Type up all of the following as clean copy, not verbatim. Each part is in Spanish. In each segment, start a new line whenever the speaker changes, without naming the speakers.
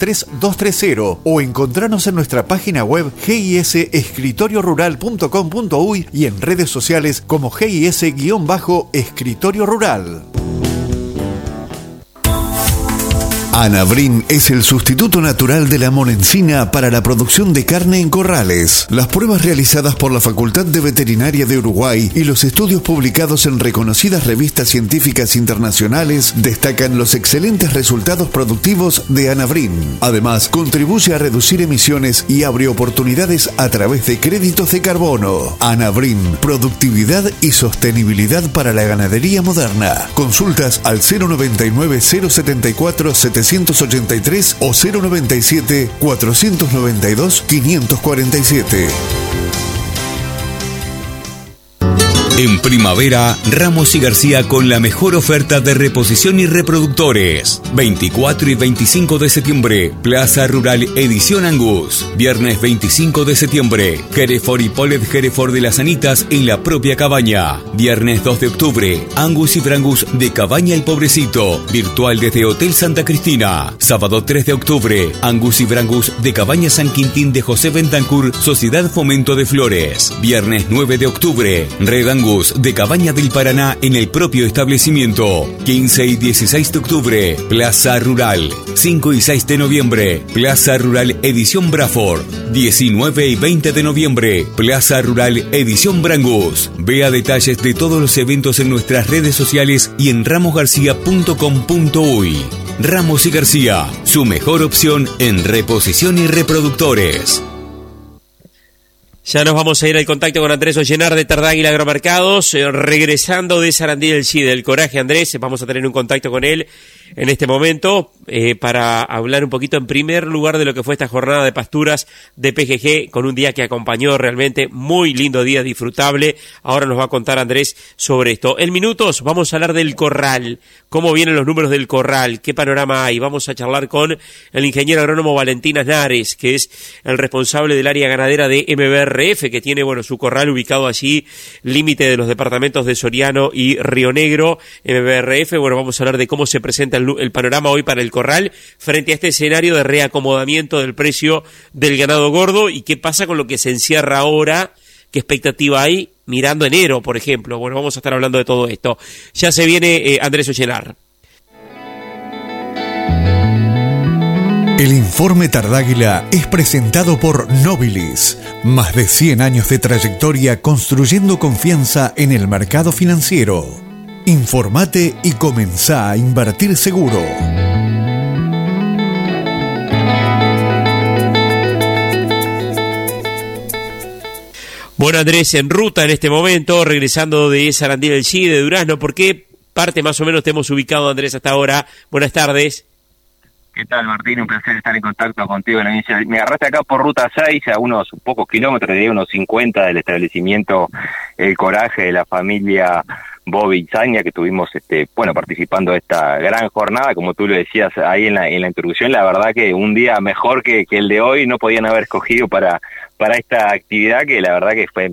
3230 o encontrarnos en nuestra página web gisescritoriorural.com.uy y en redes sociales como GIS-Escritorio Rural. Anavrin es el sustituto natural de la monencina para la producción de carne en corrales. Las pruebas realizadas por la Facultad de Veterinaria de Uruguay y los estudios publicados en reconocidas revistas científicas internacionales destacan los excelentes resultados productivos de Anavrin. Además, contribuye a reducir emisiones y abre oportunidades a través de créditos de carbono. Anavrin, productividad y sostenibilidad para la ganadería moderna. Consultas al 099 074 783 o 097 492 547.
En primavera, Ramos y García con la mejor oferta de reposición y reproductores. 24 y 25 de septiembre, Plaza Rural Edición Angus. Viernes 25 de septiembre, Hereford y Polet Hereford de las Anitas en la propia cabaña. Viernes 2 de octubre, Angus y Brangus de Cabaña El Pobrecito, virtual desde Hotel Santa Cristina. Sábado 3 de octubre, Angus y Brangus de Cabaña San Quintín de José Bentancur, Sociedad Fomento de Flores. Viernes 9 de octubre, Red Angus de Cabaña del Paraná en el propio establecimiento. 15 y 16 de octubre, Plaza Rural. 5 y 6 de noviembre, Plaza Rural Edición Braford. 19 y 20 de noviembre, Plaza Rural Edición Brangus. Vea detalles de todos los eventos en nuestras redes sociales y en ramosgarcia.com.uy. Ramos y García, su mejor opción en reposición y reproductores.
Ya nos vamos a ir al contacto con Andrés Ollenar de Tardáguila Agromercados, regresando de Sarandí del Chi, del Coraje. Andrés, vamos a tener un contacto con él en este momento para hablar un poquito en primer lugar de lo que fue esta jornada de pasturas de PGG, con un día que acompañó realmente muy lindo día, disfrutable. Ahora nos va a contar Andrés sobre esto. En minutos vamos a hablar del corral, cómo vienen los números del corral, qué panorama hay. Vamos a charlar con el ingeniero agrónomo Valentín Aznares, que es el responsable del área ganadera de MBRF, que tiene su corral ubicado allí, límite de los departamentos de Soriano y Río Negro. MBRF, vamos a hablar de cómo se presenta el panorama hoy para el corral frente a este escenario de reacomodamiento del precio del ganado gordo y qué pasa con lo que se encierra ahora, qué expectativa hay mirando enero, por ejemplo. Vamos a estar hablando de todo esto. Ya se viene Andrés Ollenar.
El informe Tardáguila es presentado por Nobilis. Más de 100 años de trayectoria construyendo confianza en el mercado financiero. Informate y comenzá a invertir seguro.
Bueno, Andrés, en ruta en este momento, regresando de Sarandí del Chi, de Durazno. ¿Por qué parte más o menos te hemos ubicado, Andrés, hasta ahora? Buenas tardes.
¿Qué tal, Martín? Un placer estar en contacto contigo en la inicia. Me agarraste acá por Ruta 6, a unos pocos kilómetros, diría unos 50 del establecimiento El Coraje de la familia Bobby Zaña, que estuvimos participando de esta gran jornada, como tú lo decías ahí en la introducción. La verdad que un día mejor que el de hoy no podían haber escogido para esta actividad, que la verdad que fue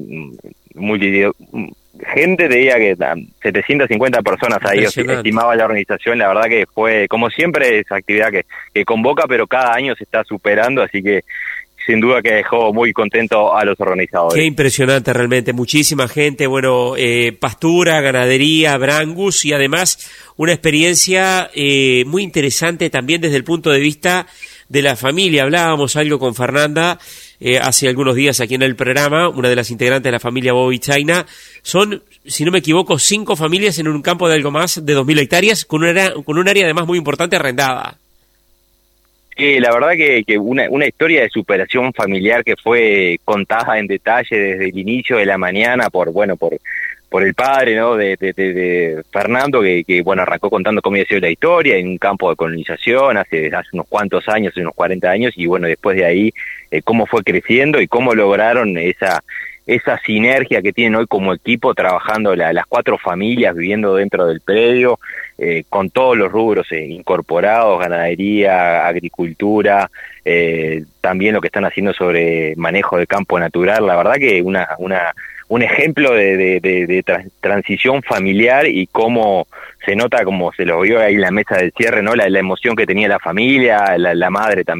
gente, te diría que 750 personas ahí estimaba la organización. La verdad que fue, como siempre, esa actividad que convoca, pero cada año se está superando, así que sin duda que dejó muy contento a los organizadores.
Qué impresionante realmente, muchísima gente, pastura, ganadería, Brangus, y además una experiencia muy interesante también desde el punto de vista de la familia. Hablábamos algo con Fernanda hace algunos días aquí en el programa, una de las integrantes de la familia Bobby China. Son, si no me equivoco, 5 familias en un campo de algo más de 2.000 hectáreas, con un área además muy importante arrendada.
La verdad que una historia de superación familiar que fue contada en detalle desde el inicio de la mañana por el padre, ¿no? de Fernando, que arrancó contando cómo había sido la historia en un campo de colonización hace unos cuantos años, hace unos 40 años, y después de ahí cómo fue creciendo y cómo lograron esa sinergia que tienen hoy como equipo, trabajando las 4 familias, viviendo dentro del predio, con todos los rubros incorporados, ganadería, agricultura, también lo que están haciendo sobre manejo de campo natural. La verdad que un ejemplo de transición familiar, y cómo se nota, como se lo vio ahí en la mesa del cierre, ¿no? La emoción que tenía la familia, la madre también.